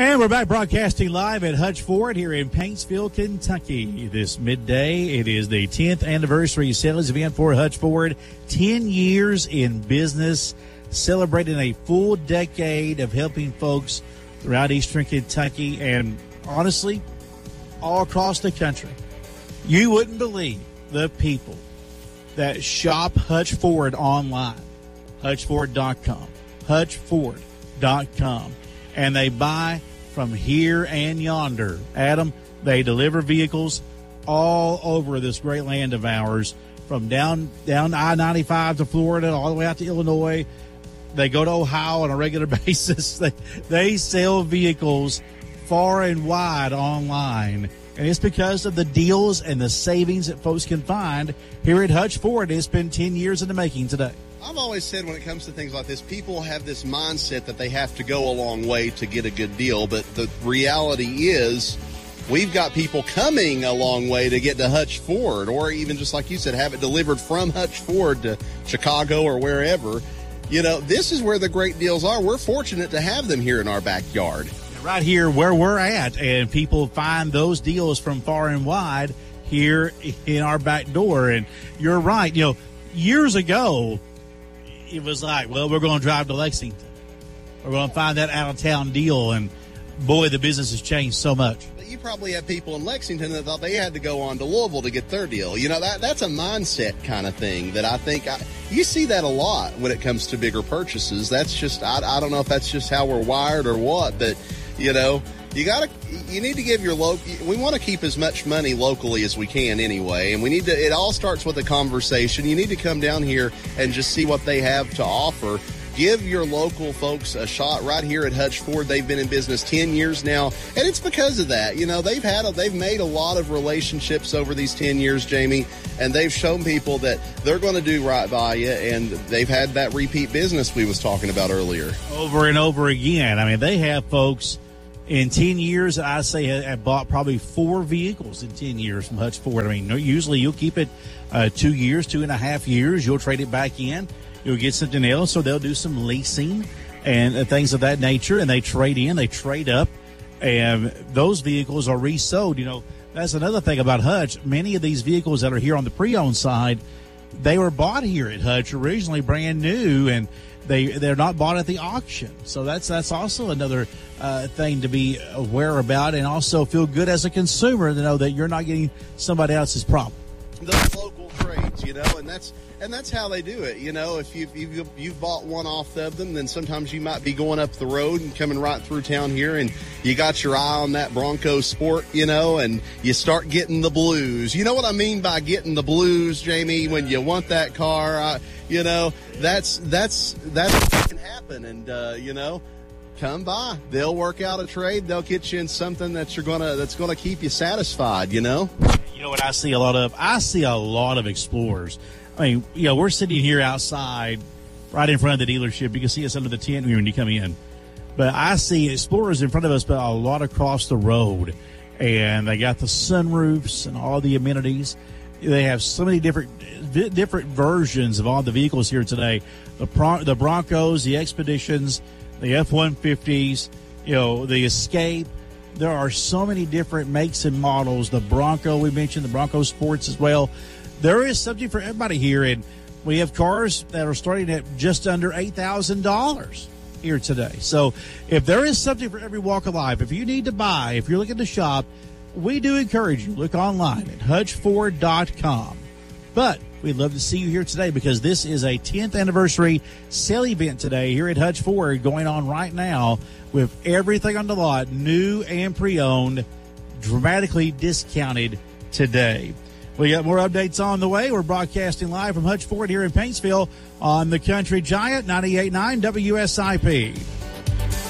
And we're back broadcasting live at Hutch Ford here in Paintsville, Kentucky. This midday, it is the 10th anniversary sales event for Hutch Ford. 10 years in business, celebrating a full decade of helping folks throughout eastern Kentucky and, honestly, all across the country. You wouldn't believe the people that shop Hutch Ford online, HutchFord.com, HutchFord.com. And they buy from here and yonder. Adam, they deliver vehicles all over this great land of ours, from down I-95 to Florida, all the way out to Illinois. They go to Ohio on a regular basis. They sell vehicles far and wide online. And it's because of the deals and the savings that folks can find here at Hutch Ford. It's been 10 years in the making today. I've always said when it comes to things like this, people have this mindset that they have to go a long way to get a good deal. But the reality is we've got people coming a long way to get to Hutch Ford, or even just like you said, have it delivered from Hutch Ford to Chicago or wherever. You know, this is where the great deals are. We're fortunate to have them here in our backyard. Right here where we're at, and people find those deals from far and wide here in our back door. And you're right. You know, years ago, it was like, well, we're going to drive to Lexington. We're going to find that out-of-town deal, and, boy, the business has changed so much. But you probably have people in Lexington that thought they had to go on to Louisville to get their deal. You know, that's a mindset kind of thing that I think you see that a lot when it comes to bigger purchases. That's just, I don't know if that's just how we're wired or what, but, you know, you need to give your we want to keep as much money locally as we can anyway, and it all starts with a conversation. You need to come down here and just see what they have to offer. Give your local folks a shot right here at Hutch Ford. They've been in business 10 years now, and it's because of that. You know, they've made a lot of relationships over these 10 years, Jamie, and they've shown people that they're going to do right by you, and they've had that repeat business we was talking about earlier. Over and over again. I mean, they have folks in 10 years, I say, have bought probably 4 vehicles in 10 years from Hutch Ford. I mean, usually you'll keep it 2 years, 2.5 years. You'll trade it back in. You'll get something else, so they'll do some leasing and things of that nature, and they trade in, they trade up, and those vehicles are resold. You know, that's another thing about Hutch. Many of these vehicles that are here on the pre-owned side, they were bought here at Hutch originally brand new, and they're not bought at the auction. So that's also another thing to be aware about, and also feel good as a consumer to know that you're not getting somebody else's problem. Those local trades, you know, and that's how they do it. You know, if you've bought one off of them, then sometimes you might be going up the road and coming right through town here, and you got your eye on that Bronco Sport, you know, and you start getting the blues. You know what I mean by getting the blues, Jamie? When you want that car, you know, that's what can happen, and you know, come by. They'll work out a trade. They'll get you in something that's gonna keep you satisfied. You know. You know what I see a lot of? I see a lot of Explorers. I mean, you know, we're sitting here outside right in front of the dealership. You can see us under the tent when you come in. But I see Explorers in front of us, but a lot across the road. And they got the sunroofs and all the amenities. They have so many different versions of all the vehicles here today. The Broncos, the Expeditions, the F-150s, you know, the Escape. There are so many different makes and models. The Bronco, we mentioned, the Bronco Sports as well. There is something for everybody here, and we have cars that are starting at just under $8,000 here today. So if there is something for every walk of life, if you need to buy, if you're looking to shop, we do encourage you. Look online at HutchFord.com. But we'd love to see you here today because this is a 10th anniversary sale event today here at Hutch Ford going on right now with everything on the lot, new and pre-owned, dramatically discounted today. We got more updates on the way. We're broadcasting live from Hutch Ford here in Paintsville on the Country Giant 98.9 WSIP.